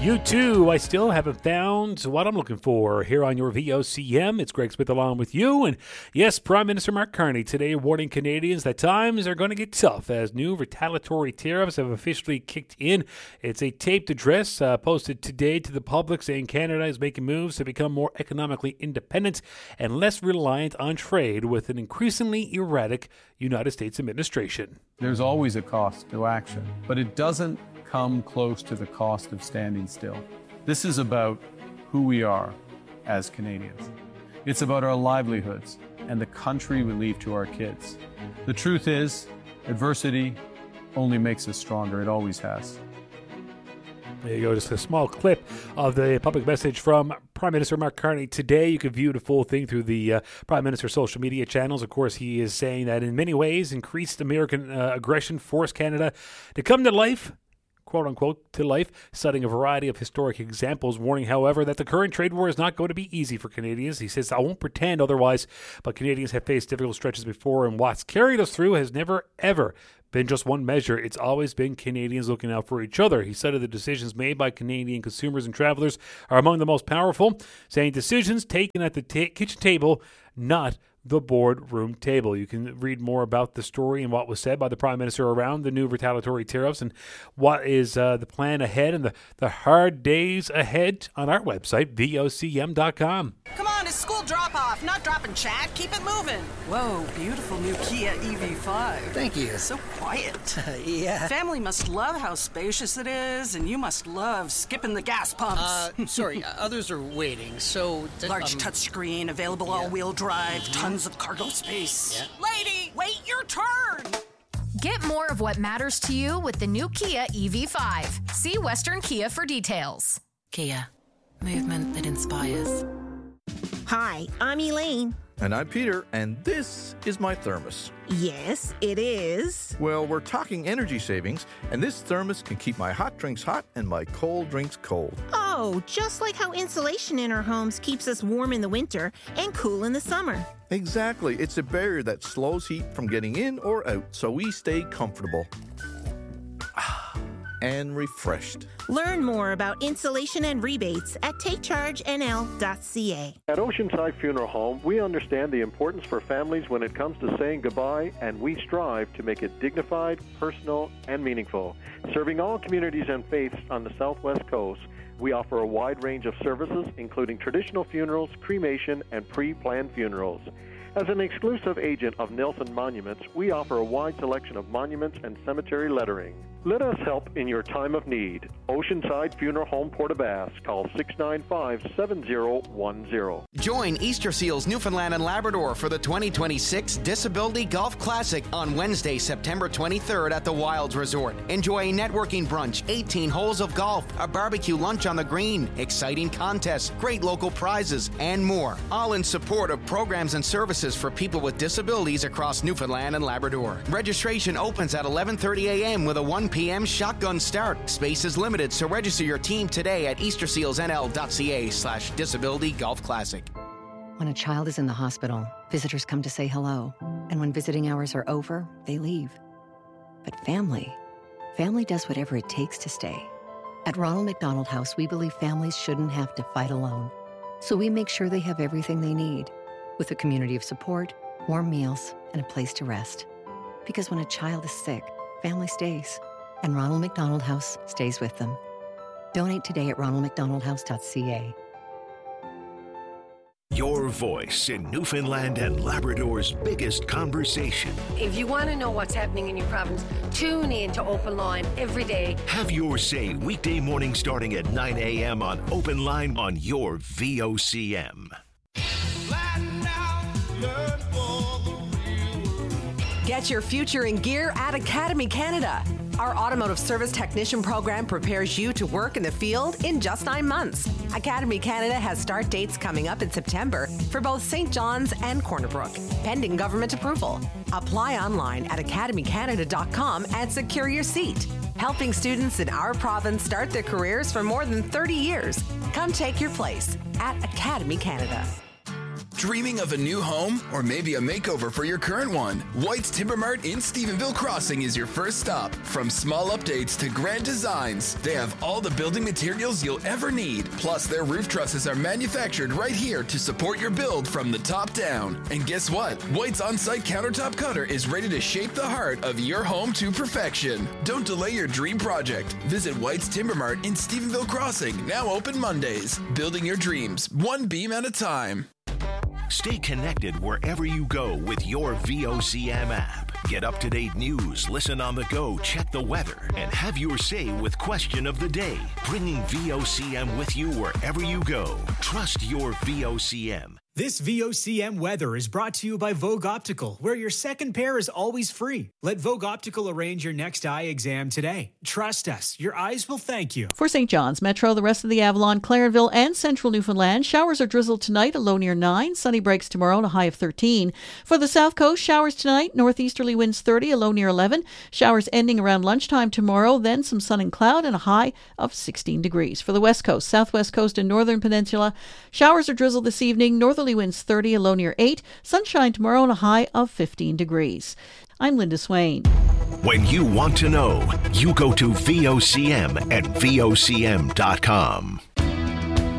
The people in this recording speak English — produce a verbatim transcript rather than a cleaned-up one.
You too. I still haven't found what I'm looking for here on your V O C M. It's Greg Smith along with you. And yes, Prime Minister Mark Carney today warning Canadians that times are going to get tough as new retaliatory tariffs have officially kicked in. It's a taped address uh, posted today to the public saying Canada is making moves to become more economically independent and less reliant on trade with an increasingly erratic United States administration. There's always a cost to action, but it doesn't come close to the cost of standing still. This is about who we are as Canadians. It's about our livelihoods and the country we leave to our kids. The truth is, adversity only makes us stronger. It always has. There you go, just a small clip of the public message from Prime Minister Mark Carney today. You can view the full thing through the uh, Prime Minister's social media channels. Of course, he is saying that in many ways, increased American uh, aggression forced Canada to come to life, quote unquote, to life, citing a variety of historic examples, warning, however, that the current trade war is not going to be easy for Canadians. He says, I won't pretend otherwise, but Canadians have faced difficult stretches before, and what's carried us through has never, ever been just one measure. It's always been Canadians looking out for each other. He cited the decisions made by Canadian consumers and travelers are among the most powerful, saying decisions taken at the ta- kitchen table, not the boardroom table. You can read more about the story and what was said by the Prime Minister around the new retaliatory tariffs and what is uh, the plan ahead and the, the hard days ahead on our website, V O C M dot com. Come on, it's school drop-off, not dropping chat. Keep it moving. Whoa, beautiful new Kia E V five. Thank you. So quiet. Yeah. Family must love how spacious it is, and you must love skipping the gas pumps. Uh, sorry, others are waiting, so... Th- Large um, touchscreen, available yeah. all-wheel drive, Mm-hmm. tons of cargo space. Yeah. Lady, wait your turn! Get more of what matters to you with the new Kia E V five. See Western Kia for details. Kia, movement that inspires. Hi, I'm Elaine. And I'm Peter, and this is my thermos. Yes, it is. Well, we're talking energy savings, and this thermos can keep my hot drinks hot and my cold drinks cold. Oh, just like how insulation in our homes keeps us warm in the winter and cool in the summer. Exactly. It's a barrier that slows heat from getting in or out, so we stay comfortable and refreshed. Learn more about insulation and rebates at take charge N L dot C A. At Oceanside Funeral Home, we understand the importance for families when it comes to saying goodbye, and we strive to make it dignified, personal, and meaningful. Serving all communities and faiths on the Southwest Coast, we offer a wide range of services, including traditional funerals, cremation, and pre-planned funerals. As an exclusive agent of Nelson Monuments, we offer a wide selection of monuments and cemetery lettering. Let us help in your time of need. Oceanside Funeral Home, Port aux Basques. Call six nine five, seven zero one zero. Join Easter Seals Newfoundland and Labrador for the twenty twenty-six Disability Golf Classic on Wednesday, September twenty-third at the Wilds Resort. Enjoy a networking brunch, eighteen holes of golf, a barbecue lunch on the green, exciting contests, great local prizes, and more. All in support of programs and services for people with disabilities across Newfoundland and Labrador. Registration opens at eleven thirty a.m. with a one p.m. shotgun start. Space is limited, so register your team today at eastersealsnl.ca slash disability golf classic. When a child is in the hospital, visitors come to say hello. And when visiting hours are over, they leave. But family, family does whatever it takes to stay. At Ronald McDonald House, we believe families shouldn't have to fight alone. So we make sure they have everything they need, with a community of support, warm meals, and a place to rest. Because when a child is sick, family stays. And Ronald McDonald House stays with them. Donate today at ronald mcdonald house dot c a. Your voice in Newfoundland and Labrador's biggest conversation. If you want to know what's happening in your province, tune in to Open Line every day. Have your say weekday morning starting at nine a.m. on Open Line on your V O C M. Get your future in gear at Academy Canada. Our automotive service technician program prepares you to work in the field in just nine months. Academy Canada has start dates coming up in September for both Saint John's and Corner Brook, pending government approval. Apply online at academy canada dot com and secure your seat. Helping students in our province start their careers for more than thirty years. Come take your place at Academy Canada. Dreaming of a new home or maybe a makeover for your current one? White's Timber Mart in Stephenville Crossing is your first stop. From small updates to grand designs, they have all the building materials you'll ever need. Plus, their roof trusses are manufactured right here to support your build from the top down. And guess what? White's on-site countertop cutter is ready to shape the heart of your home to perfection. Don't delay your dream project. Visit White's Timber Mart in Stephenville Crossing, now open Mondays. Building your dreams, one beam at a time. Stay connected wherever you go with your V O C M app. Get up-to-date news, listen on the go, check the weather, and have your say with Question of the Day. Bringing V O C M with you wherever you go. Trust your V O C M. This V O C M weather is brought to you by Vogue Optical, where your second pair is always free. Let Vogue Optical arrange your next eye exam today. Trust us, your eyes will thank you. For Saint John's Metro, the rest of the Avalon, Clarenville, and central Newfoundland, showers or drizzle tonight, a low near nine. Sunny breaks tomorrow, and a high of thirteen. For the South Coast, showers tonight, northeasterly winds thirty, a low near eleven. Showers ending around lunchtime tomorrow, then some sun and cloud, and a high of sixteen degrees. For the West Coast, Southwest Coast, and Northern Peninsula, showers or drizzle this evening, northerly winds thirty, a low near eight. Sunshine tomorrow, and a high of fifteen degrees. I'm Linda Swain. When you want to know, you go to V O C M at V O C M dot com.